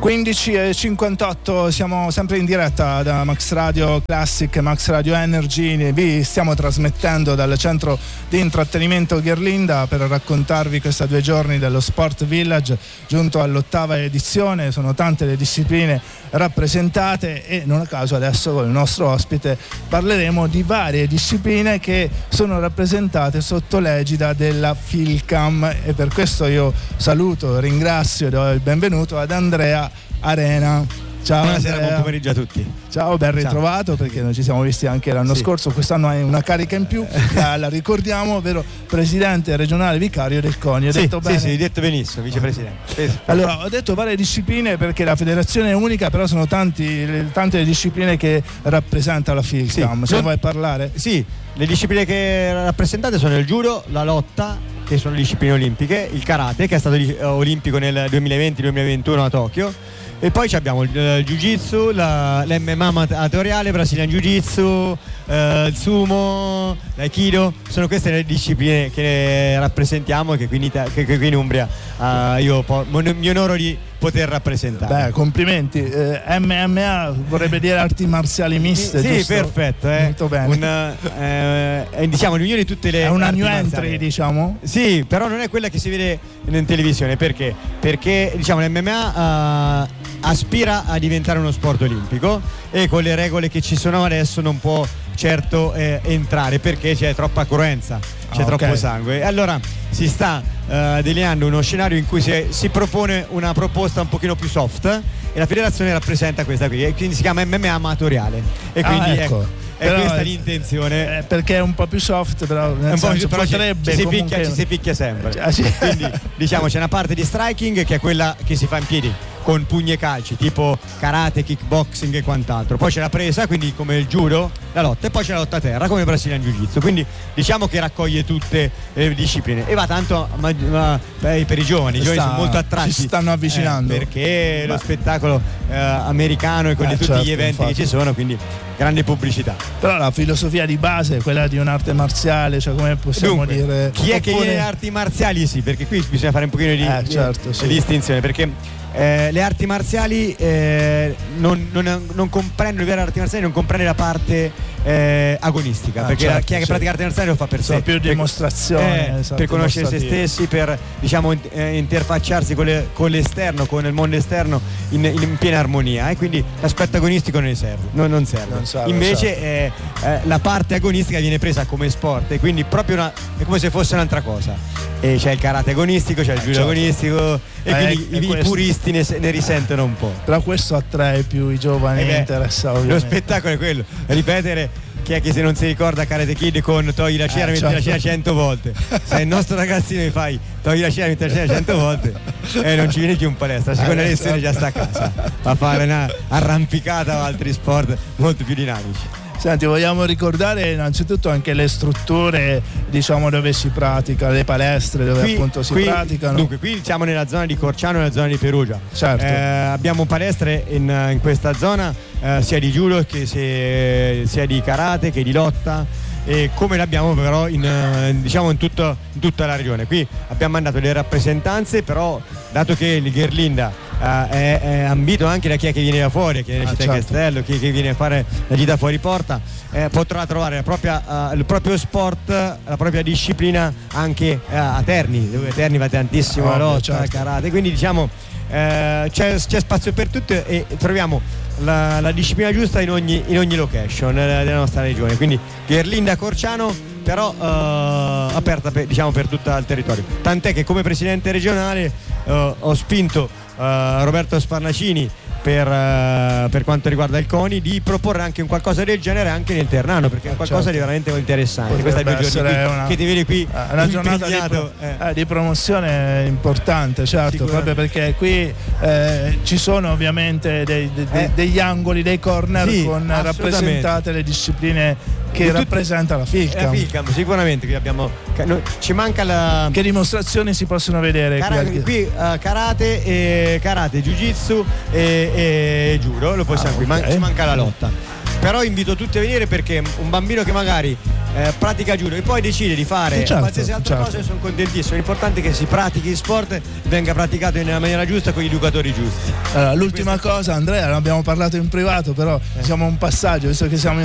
15:58, siamo sempre in diretta da Max Radio Classic, Max Radio Energy. Vi stiamo trasmettendo dal centro di intrattenimento Gherlinda per raccontarvi questi 2 giorni dello Sport Village, giunto all'8ª edizione. Sono tante le discipline rappresentate e non a caso adesso con il nostro ospite parleremo di varie discipline che sono rappresentate sotto l'egida della FILCAM, e per questo io saluto, ringrazio e do il benvenuto ad Andrea Arena. Ciao. Buonasera, Andrea. buon pomeriggio a tutti. Ciao, ben ritrovato. Ciao. Perché noi ci siamo visti anche l'anno scorso, quest'anno hai una carica in più, la ricordiamo, ovvero presidente regionale vicario del CONI. Ho detto bene? Sì, detto benissimo, vicepresidente. Allora, ho detto varie discipline perché la federazione è unica, però sono tante le discipline che rappresenta la FILCAM. Se vuoi parlare? Sì, le discipline che rappresentate sono il judo, la lotta, che sono le discipline olimpiche, il karate, che è stato olimpico nel 2020-2021 a Tokyo, e poi abbiamo il jiu-jitsu, l'MMA amatoriale, Brazilian Jiu-Jitsu, il sumo, l'aikido. Sono queste le discipline che rappresentiamo e che qui in Umbria io mi onoro di poter rappresentare. Beh, complimenti. MMA vorrebbe dire arti marziali miste, sì, giusto? Perfetto, molto bene. Diciamo l'unione di tutte le è una arti new marziali. Entry, diciamo? Sì, però non è quella che si vede in televisione. Perché? Perché diciamo l'MMA aspira a diventare uno sport olimpico e con le regole che ci sono adesso non può certo entrare, perché c'è troppa cruenza, c'è troppo sangue. E allora si sta delineando uno scenario in cui si propone una proposta un pochino più soft, e la federazione rappresenta questa qui, e quindi si chiama MMA amatoriale, e quindi ecco. È questa l'intenzione, perché è un po' più soft, però nel senso potrebbe ci si picchia sempre. Quindi diciamo c'è una parte di striking che è quella che si fa in piedi con pugni e calci, tipo karate, kickboxing e quant'altro. Poi c'è la presa, quindi come il judo, la lotta, e poi c'è la lotta a terra come il Brazilian Jiu-Jitsu. Quindi diciamo che raccoglie tutte le discipline e va tanto per i giovani. I giovani sono molto attratti, si stanno avvicinando perché lo spettacolo americano e con tutti gli eventi che ci sono, quindi grande pubblicità. Però la filosofia di base è quella di un'arte marziale, cioè come possiamo dire? Chi è che viene arti marziali? Sì, perché qui bisogna fare un pochino di distinzione, perché le arti marziali non comprende, le vere arti marziali non comprende la parte agonistica, perché chi è che pratica arti marziali lo fa per sé, più dimostrazione, per conoscere se stessi, per diciamo interfacciarsi con l'esterno, con il mondo esterno in piena armonia, e quindi l'aspetto agonistico non serve. Invece la parte agonistica viene presa come sport, e quindi proprio è come se fosse un'altra cosa. E c'è il karate agonistico, c'è il judo agonistico, e quindi i puristi ne risentono un po'. Però questo attrae più i giovani, interessa ovviamente. Lo spettacolo è quello, ripetere. Chi è che se non si ricorda Karate Kid con togli la cera, metti la cera 100 volte? Se il nostro ragazzino mi fai togli la cera, metti la cera 100 volte, non ci viene più in palestra. La seconda lezione già sta a casa a fare una arrampicata o altri sport molto più dinamici. Senti, vogliamo ricordare innanzitutto anche le strutture, diciamo, dove si pratica, le palestre dove appunto si praticano. Dunque, qui siamo nella zona di Corciano e nella zona di Perugia. Certo. Abbiamo palestre in questa zona, sia di judo che sia di karate che di lotta, e come l'abbiamo però in tutta la regione. Qui abbiamo mandato le rappresentanze, però dato che il Gherlinda è ambito anche da chi è che viene da fuori, chi è da Città Castello, chi viene a fare la gita fuori porta, potrà trovare il proprio sport, la propria disciplina anche a Terni, dove a Terni va tantissimo la lotta, karate, quindi diciamo c'è spazio per tutto, e troviamo la disciplina giusta in ogni location della nostra regione. Quindi Gherlinda Corciano, però aperta per tutto il territorio, tant'è che come presidente regionale ho spinto Roberto Sparnacini per quanto riguarda il CONI di proporre anche un qualcosa del genere anche nel Ternano, perché è qualcosa di veramente interessante. Questa è 2 giorni che ti vedi qui una giornata di promozione importante, certo, proprio perché qui ci sono ovviamente degli angoli, dei corner con rappresentate le discipline che rappresenta la FILCAM. Sicuramente qui abbiamo, ci manca che dimostrazioni si possono vedere qui karate, jiu-jitsu e judo, lo possiamo qui, ci manca la lotta. Però invito tutti a venire, perché un bambino che magari pratica judo e poi decide di fare qualsiasi altra cosa, io sono contentissimo. L'importante è che si pratichi il sport, venga praticato nella maniera giusta con gli educatori giusti. Allora, l'ultima cosa, Andrea, ne abbiamo parlato in privato, però diciamo un passaggio, visto che siamo